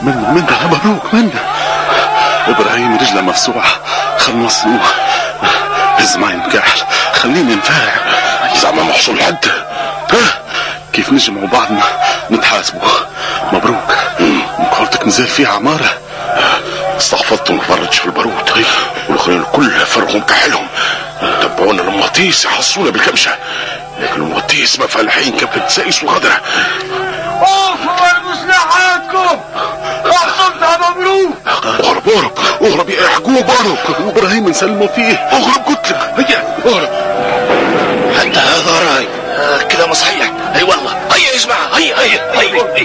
منا مبروك منا. ابراهيم رجله مفسوعة، خل نوصلوه. هز معي مكاحل خليني نفارع. زعما محصول حد؟ كيف نجمعوا بعضنا نتحاسبوا. مبروك. مقالتك نزال فيها عمارة. استحفظت ونفرج في البارود والاخرين الكل فرغوا مكحلهم. تبعونا المغطيس يحصونا بالكبشة، لكن المغطيس ما فالحين كبت سايس وغدرة. اوفوا المسلحاتكم، احصلتها مبروك. اغرب يا يعقوب، اغرب. ابراهيم نسلموا فيه. اغرب قلت لك. هيا اغرب. حتى هذا راي كذا ما صحيح. اي والله. هيا يا جماعه، هيا